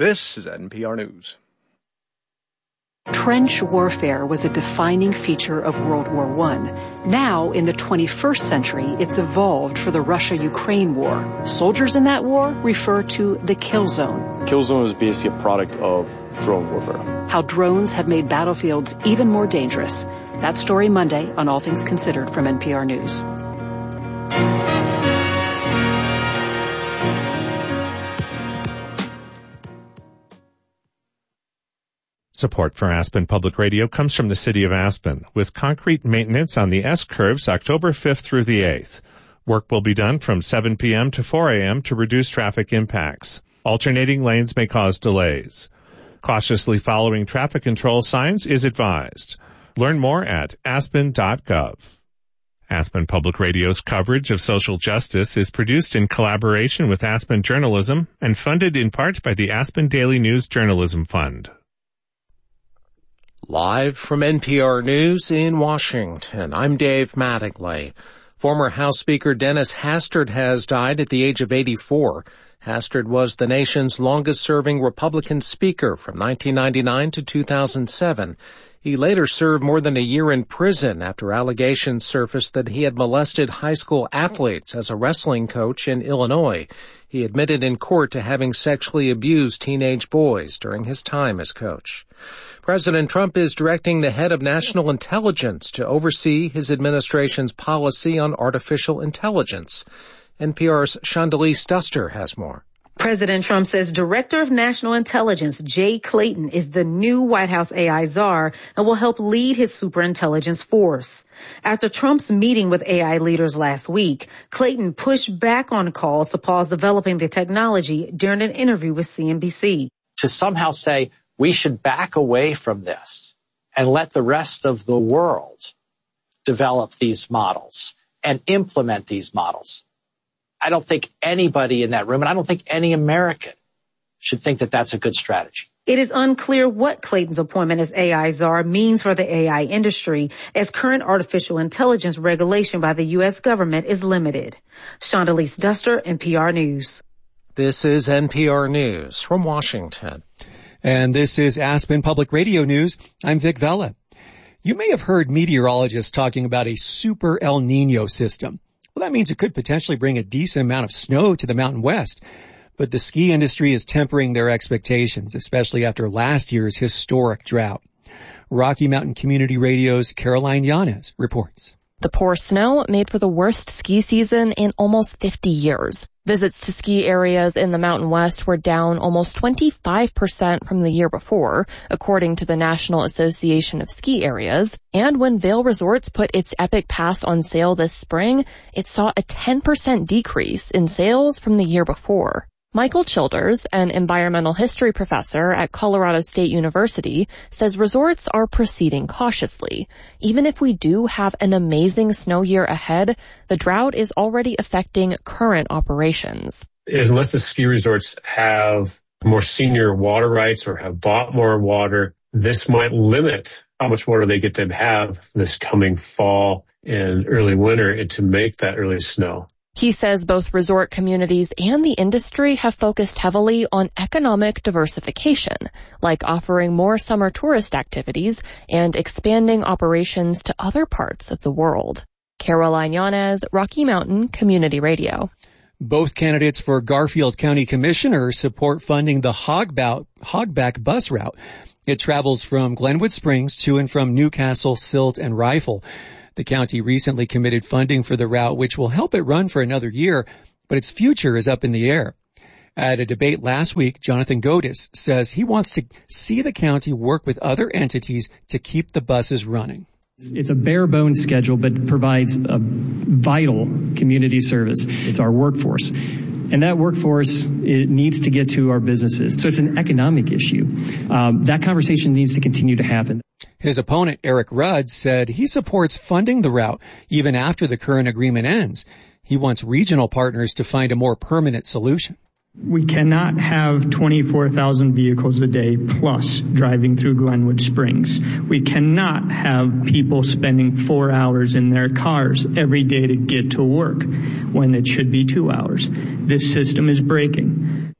This is NPR News. Trench warfare was a defining feature of World War I. Now, in the 21st century, it's evolved for the Russia-Ukraine war. Soldiers in that war refer to the kill zone. Kill zone is basically a product of drone warfare. How drones have made battlefields even more dangerous. That story Monday on All Things Considered from NPR News. Support for Aspen Public Radio comes from the City of Aspen, with concrete maintenance on the S-curves October 5th through the 8th. Work will be done from 7 p.m. to 4 a.m. to reduce traffic impacts. Alternating lanes may cause delays. Cautiously following traffic control signs is advised. Learn more at aspen.gov. Aspen Public Radio's coverage of social justice is produced in collaboration with Aspen Journalism and funded in part by the Aspen Daily News Journalism Fund. Live from NPR News in Washington, I'm Dave Mattingly. Former House Speaker Dennis Hastert has died at the age of 84. Hastert was the nation's longest-serving Republican speaker from 1999 to 2007. He later served more than a year in prison after allegations surfaced that he had molested high school athletes as a wrestling coach in Illinois. He admitted in court to having sexually abused teenage boys during his time as coach. President Trump is directing the head of national intelligence to oversee his administration's policy on artificial intelligence. NPR's Shondelise Duster has more. President Trump says Director of National Intelligence Jay Clayton is the new White House AI czar and will help lead his superintelligence force. After Trump's meeting with AI leaders last week, Clayton pushed back on calls to pause developing the technology during an interview with CNBC. To somehow say we should back away from this and let the rest of the world develop these models and implement these models. I don't think anybody in that room, and I don't think any American should think that that's a good strategy. It is unclear what Clayton's appointment as AI czar means for the AI industry, as current artificial intelligence regulation by the U.S. government is limited. Shondelise Duster, NPR News. This is NPR News from Washington. And this is Aspen Public Radio News. I'm Vic Vela. You may have heard meteorologists talking about a super El Nino system. Well, that means it could potentially bring a decent amount of snow to the Mountain West. But the ski industry is tempering their expectations, especially after last year's historic drought. Rocky Mountain Community Radio's Caroline Yanez reports. The poor snow made for the worst ski season in almost 50 years. Visits to ski areas in the Mountain West were down almost 25% from the year before, according to the National Association of Ski Areas. And when Vail Resorts put its Epic Pass on sale this spring, it saw a 10% decrease in sales from the year before. Michael Childers, an environmental history professor at Colorado State University, says resorts are proceeding cautiously. Even if we do have an amazing snow year ahead, the drought is already affecting current operations. Unless the ski resorts have more senior water rights or have bought more water, this might limit how much water they get to have this coming fall and early winter and to make that early snow. He says both resort communities and the industry have focused heavily on economic diversification, like offering more summer tourist activities and expanding operations to other parts of the world. Caroline Yanez, Rocky Mountain Community Radio. Both candidates for Garfield County Commissioner support funding the Hogback bus route. It travels from Glenwood Springs to and from Newcastle, Silt, and Rifle. The county recently committed funding for the route, which will help it run for another year, but its future is up in the air. At a debate last week, Jonathan Godis says he wants to see the county work with other entities to keep the buses running. It's a bare bones schedule, but provides a vital community service. It's our workforce. And that workforce, it needs to get to our businesses. So it's an economic issue. That conversation needs to continue to happen. His opponent, Eric Rudd, said he supports funding the route even after the current agreement ends. He wants regional partners to find a more permanent solution. We cannot have 24,000 vehicles a day plus driving through Glenwood Springs. We cannot have people spending 4 hours in their cars every day to get to work when it should be 2 hours. This system is breaking.